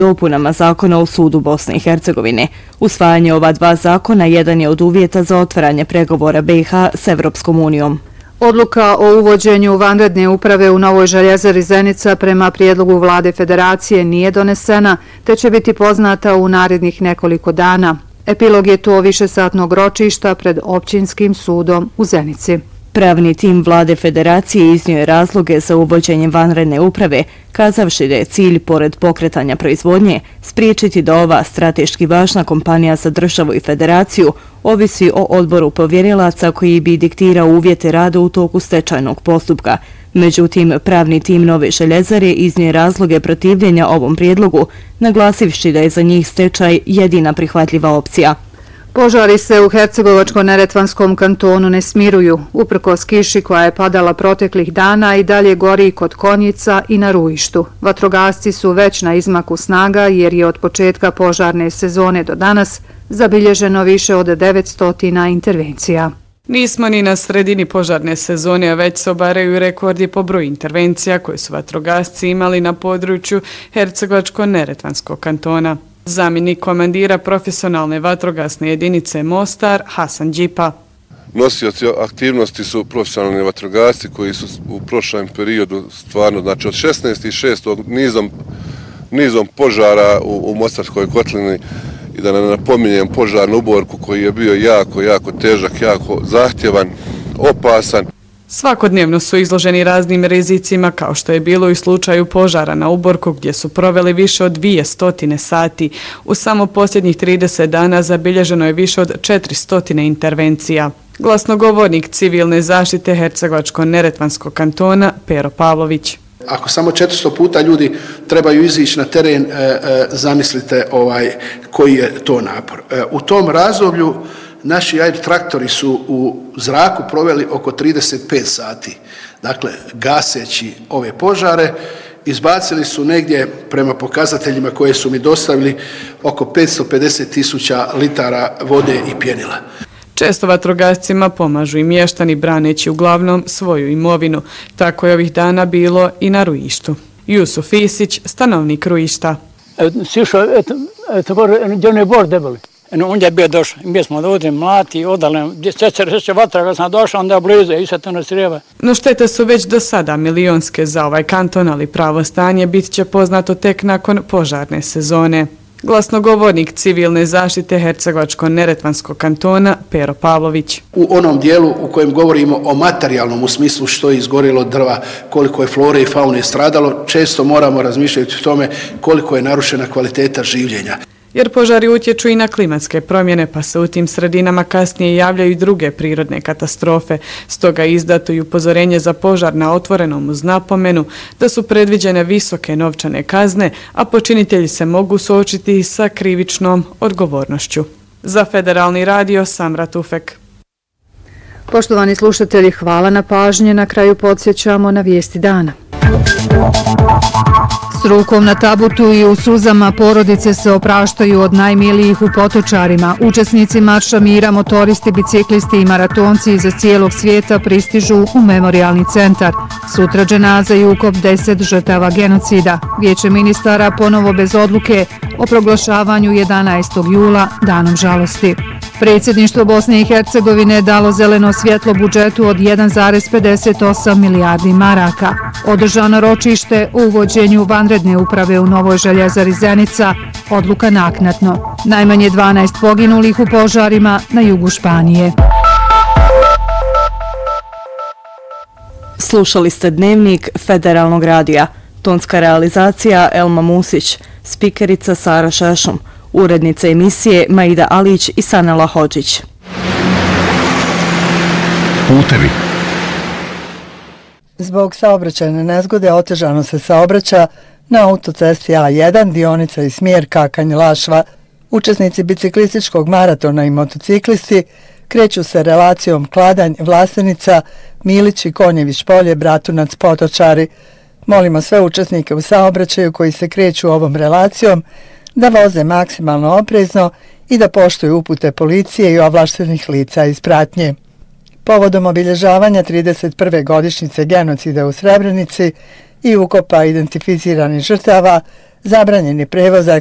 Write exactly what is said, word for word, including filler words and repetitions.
dopunama zakona o sudu Bosne i Hercegovine. Usvajanje ova dva zakona jedan je od uvjeta za otvaranje pregovora B i H s Evropskom unijom. Odluka o uvođenju vanredne uprave u Novoj Željezari Zenica prema prijedlogu Vlade Federacije nije donesena, te će biti poznata u narednih nekoliko dana. Epilog je to višesatnog ročišta pred općinskim sudom u Zenici. Pravni tim Vlade Federacije iznio je razloge za uvođenje vanredne uprave, kazavši da je cilj, pored pokretanja proizvodnje, spriječiti da ova strateški važna kompanija za državu i federaciju ovisi o odboru povjerilaca koji bi diktirao uvjete rada u toku stečajnog postupka. Međutim, pravni tim Nove Željezare iznio je razloge protivljenja ovom prijedlogu, naglasivši da je za njih stečaj jedina prihvatljiva opcija. Požari se u Hercegovačko-neretvanskom kantonu ne smiruju. Uprkos kiši koja je padala proteklih dana i dalje gori kod Konjica i na Rujištu. Vatrogasci su već na izmaku snaga jer je od početka požarne sezone do danas zabilježeno više od devetsto intervencija. Nismo ni na sredini požarne sezone, a već se obaraju rekordi po broju intervencija koje su vatrogasci imali na području Hercegovačko-neretvanskog kantona. Zamjenik komandira profesionalne vatrogasne jedinice Mostar, Hasan Đipa. Nosioci aktivnosti su profesionalni vatrogasci koji su u prošlom periodu stvarno, znači od šesnaest šestog nizom, nizom požara u, u Mostarskoj kotlini, i da ne napominjem požar na Uborku koji je bio jako, jako težak, jako zahtjevan, opasan. Svakodnevno su izloženi raznim rizicima, kao što je bilo i u slučaju požara na Uborku gdje su proveli više od dvjesto sati. U samo posljednjih trideset dana zabilježeno je više od četiristo intervencija. Glasnogovornik civilne zaštite Hercegovačko-neretvanskog kantona Pero Pavlović. Ako samo četiristo puta ljudi trebaju izići na teren, e, e, zamislite ovaj, koji je to napor. E, u tom razdoblju naši air traktori su u zraku proveli oko trideset pet sati. Dakle, gaseći ove požare, izbacili su negdje, prema pokazateljima koje su mi dostavili, oko petsto pedeset tisuća litara vode i pjenila. Često vatrogascima pomažu i mještani braneći uglavnom svoju imovinu. Tako je ovih dana bilo i na Rujištu. Jusuf Isić, stanovnik Rujišta. Sišao, eto, gdje ne bor debeli. On je bio došao, mi smo ovdje mlati, odali, se vatra, kad sam došao, onda blizu, i sad to nas rjeva. No štete su već do sada milionske za ovaj kanton, ali pravo stanje bit će poznato tek nakon požarne sezone. Glasnogovornik civilne zaštite Hercegovačko-neretvanskog kantona Pero Pavlović. U onom dijelu u kojem govorimo o materijalnom, u smislu što je izgorilo drva, koliko je flore i faune stradalo, često moramo razmišljati o tome koliko je narušena kvaliteta življenja. Jer požari utječu i na klimatske promjene, pa se u tim sredinama kasnije javljaju i druge prirodne katastrofe. Stoga je izdato i upozorenje za požar na otvorenom uz napomenu da su predviđene visoke novčane kazne, a počinitelji se mogu suočiti sa krivičnom odgovornošću. Za Federalni radio, Samra Tufek. Poštovani slušatelji, hvala na pažnje. Na kraju podsjećamo na vijesti dana. S rukom na tabutu i u suzama porodice se opraštaju od najmilijih u Potočarima. Učesnici Marša mira, motoristi, biciklisti i maratonci iz cijelog svijeta pristižu u memorialni centar. Sutra dženaza i ukop deset žrtava genocida. Vijeće ministara ponovo bez odluke o proglašavanju jedanaestog jula danom žalosti. Predsjedništvo Bosne i Hercegovine dalo zeleno svjetlo budžetu od jedan zarez pedeset osam milijardi maraka. Održano ročište u uvođenju vanredne uprave u Novoj Željezari Zenica, odluka naknadno. Najmanje dvanaest poginulih u požarima na jugu Španije. Slušali ste dnevnik Federalnog radija. Tonska realizacija Elma Musić, spikerica Sara Šešum, urednica emisije Maida Alić i Sanela Hodžić. Putevi. Zbog saobraćajne nezgode otežano se saobraća na autocesti A jedan, dionica i smjer Kakanj-Lašva. Učesnici biciklističkog maratona i motociklisti kreću se relacijom Kladanj-Vlasenica, Milić i Konjević polje, Bratunac, Potočari. Molimo sve učesnike u saobraćaju koji se kreću ovom relacijom da voze maksimalno oprezno i da poštuju upute policije i ovlaštenih lica iz pratnje. Povodom obilježavanja trideset prve godišnjice genocida u Srebrenici i ukopa identificiranih žrtava, Zabranjen je prevozak